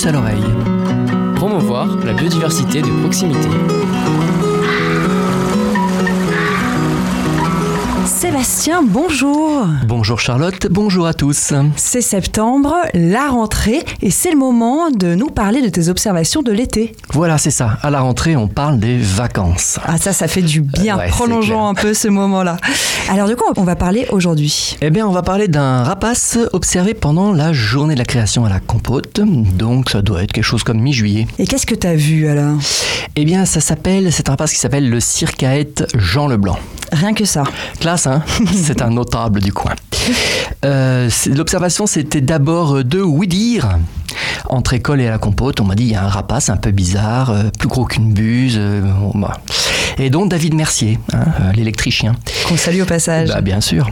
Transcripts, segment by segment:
à l'oreille. Promouvoir la biodiversité de proximité. Sébastien, bonjour. Bonjour Charlotte, bonjour à tous. C'est septembre, la rentrée, et c'est le moment de nous parler de tes observations de l'été. Voilà, c'est ça. À la rentrée, on parle des vacances. Ah ça fait du bien. Ouais, prolongeons un peu ce moment-là. Alors de quoi on va parler aujourd'hui ? Eh bien, on va parler d'un rapace observé pendant la journée de la création à la Compote. Donc, ça doit être quelque chose comme mi-juillet. Et qu'est-ce que tu as vu alors ? Eh bien, c'est un rapace qui s'appelle le circaète Jean Leblanc. Rien que ça. Classe, hein ? C'est un notable du coin. L'observation, c'était d'abord de oui-dire. Entre école et à la Compote, on m'a dit il y a un rapace un peu bizarre, plus gros qu'une buse. Et donc David Mercier, l'électricien. Qu'on salue au passage. Bah, bien sûr.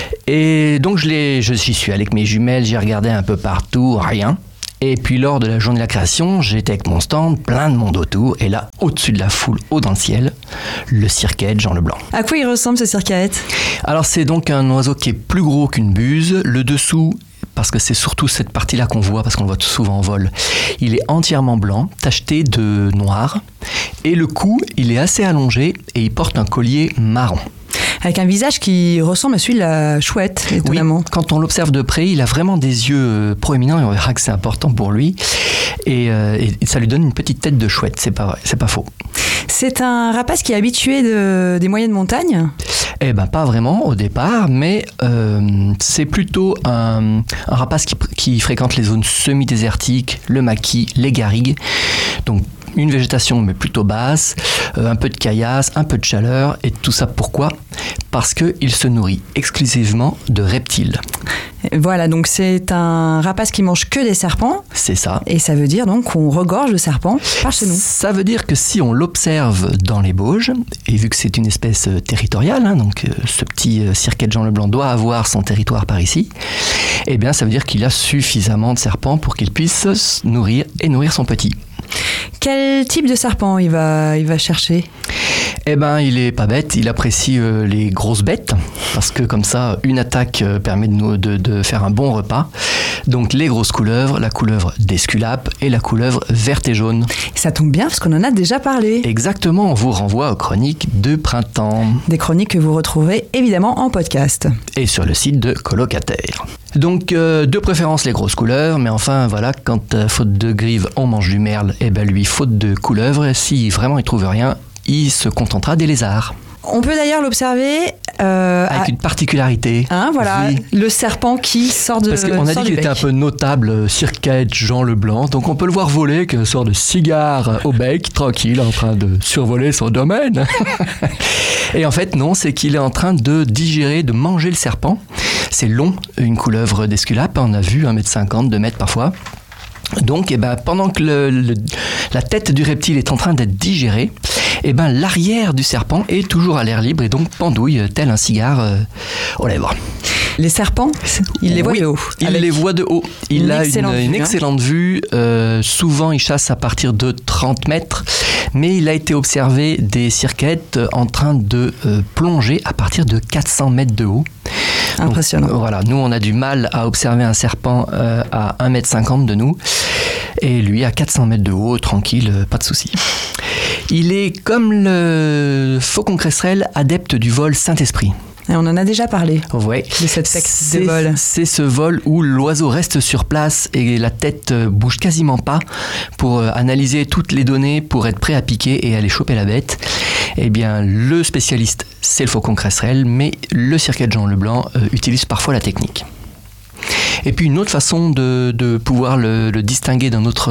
Et donc j'y suis allé avec mes jumelles, j'ai regardé un peu partout, rien. Et puis lors de la journée de la création, j'étais avec mon stand, plein de monde autour, et là, au-dessus de la foule, haut dans le ciel, le circaète Jean Leblanc. À quoi il ressemble ce circaète ? Alors c'est donc un oiseau qui est plus gros qu'une buse, le dessous, parce que c'est surtout cette partie-là qu'on voit, parce qu'on le voit souvent en vol, il est entièrement blanc, tacheté de noir, et le cou, il est assez allongé, et il porte un collier marron. Avec un visage qui ressemble à celui de la chouette, étonnamment. Oui, quand on l'observe de près, il a vraiment des yeux proéminents et on verra que c'est important pour lui. Et ça lui donne une petite tête de chouette, c'est pas vrai, c'est pas faux. C'est un rapace qui est habitué des moyennes montagnes ? Eh ben pas vraiment au départ, mais c'est plutôt un rapace qui fréquente les zones semi-désertiques, le maquis, les garrigues. Donc une végétation mais plutôt basse, un peu de caillasse, un peu de chaleur, et tout ça pourquoi ? Parce qu'il se nourrit exclusivement de reptiles. Voilà, donc c'est un rapace qui mange que des serpents. C'est ça. Et ça veut dire donc qu'on regorge de serpents par chez nous. Ça veut dire que si on l'observe dans les Bauges, et vu que c'est une espèce territoriale, donc ce petit circaète Jean Leblanc doit avoir son territoire par ici, eh bien ça veut dire qu'il a suffisamment de serpents pour qu'il puisse se nourrir et nourrir son petit. Quel type de serpent il va chercher ? Eh ben, il est pas bête, il apprécie les grosses bêtes, parce que comme ça, une attaque permet de faire un bon repas. Donc les grosses couleuvres, la couleuvre d'Esculape et la couleuvre verte et jaune. Ça tombe bien, parce qu'on en a déjà parlé. Exactement, on vous renvoie aux chroniques de printemps. Des chroniques que vous retrouverez évidemment en podcast. Et sur le site de Colocataire. Donc, de préférence les grosses couleuvres, mais enfin, voilà, quand faute de grive, on mange du merle, et ben lui, faute de couleuvre, si vraiment il trouve rien, il se contentera des lézards. On peut d'ailleurs l'observer avec une particularité. Voilà, oui. Le serpent qui sort de Parce qu'on a dit qu'il était un peu notable, circaète Jean Leblanc, donc on peut le voir voler avec une sorte de cigare au bec, tranquille, en train de survoler son domaine. Et en fait, non, c'est qu'il est en train de digérer, de manger le serpent. C'est long, une couleuvre d'Esculape, on a vu 1,50 m, 2 m parfois. Donc, pendant que la tête du reptile est en train d'être digérée, l'arrière du serpent est toujours à l'air libre et donc pendouille tel un cigare aux lèvres. Les serpents, il les voit de haut. Il les voit de haut. Il a une excellente vue. Souvent, il chasse à partir de 30 mètres. Mais il a été observé des circaètes en train de plonger à partir de 400 mètres de haut. Impressionnant. Donc, voilà, nous, on a du mal à observer un serpent à 1,50 m de nous. Et lui, à 400 mètres de haut, tranquille, pas de souci. Il est comme le faucon cresserelle, adepte du vol Saint-Esprit. Et on en a déjà parlé ouais. De cette technique de vol. C'est ce vol où l'oiseau reste sur place et la tête bouge quasiment pas pour analyser toutes les données pour être prêt à piquer et aller choper la bête. Eh bien, le spécialiste, c'est le faucon cresserelle, mais le circaète Jean Leblanc utilise parfois la technique. Et puis une autre façon de pouvoir le distinguer d'un autre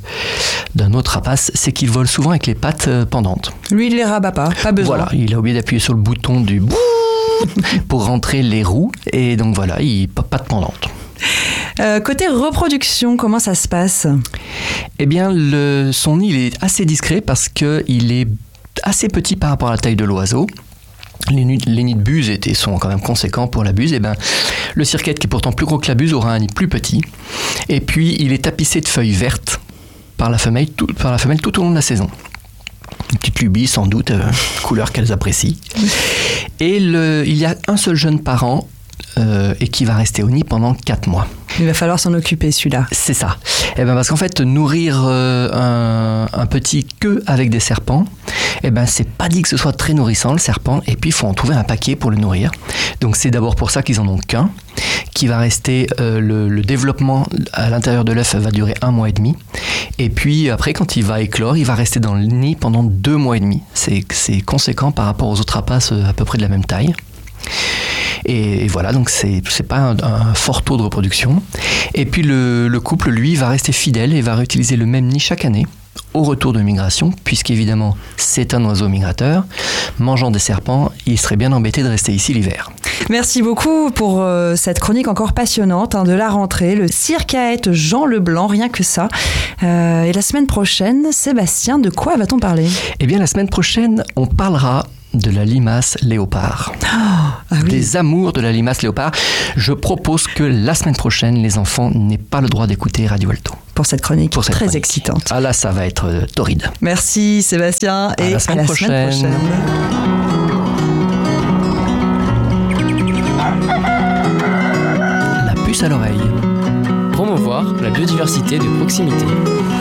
rapace, c'est qu'il vole souvent avec les pattes pendantes. Lui, il les rabat pas besoin. Voilà, il a oublié d'appuyer sur le bouton du bouh pour rentrer les roues, et donc voilà, il pattes pendantes. Côté reproduction, comment ça se passe ? Eh bien, son nid il est assez discret parce qu'il est assez petit par rapport à la taille de l'oiseau. Les nids de buse sont quand même conséquents pour la buse. Et le circaète, qui est pourtant plus gros que la buse, aura un nid plus petit. Et puis, il est tapissé de feuilles vertes par la femelle tout au long de la saison. Une petite lubie, sans doute, couleur qu'elles apprécient. Et il y a un seul jeune par an et qui va rester au nid pendant 4 mois. Il va falloir s'en occuper, celui-là. C'est ça. Eh ben parce qu'en fait, nourrir un petit queue avec des serpents, eh ben c'est pas dit que ce soit très nourrissant, le serpent, et puis il faut en trouver un paquet pour le nourrir. Donc c'est d'abord pour ça qu'ils en ont qu'un, qui va rester, le développement à l'intérieur de l'œuf va durer 1 mois et demi, et puis après quand il va éclore, il va rester dans le nid pendant 2 mois et demi. C'est conséquent par rapport aux autres rapaces à peu près de la même taille. Et voilà, donc c'est pas un fort taux de reproduction. Et puis le couple, lui, va rester fidèle et va réutiliser le même nid chaque année au retour de migration, puisqu'évidemment c'est un oiseau migrateur. Mangeant des serpents, il serait bien embêté de rester ici l'hiver. Merci beaucoup pour cette chronique encore passionnante de la rentrée, le circaète Jean Leblanc, rien que ça. Et la semaine prochaine, Sébastien, de quoi va-t-on parler ? Eh bien, la semaine prochaine, on parlera de la limace léopard. Oui. Des amours de la limace léopard. Je propose que la semaine prochaine, les enfants n'aient pas le droit d'écouter Radio Alto. Pour cette chronique très excitante. Ah là, ça va être torride. Merci Sébastien et à la semaine prochaine. La puce à l'oreille. Promouvoir la biodiversité de proximité.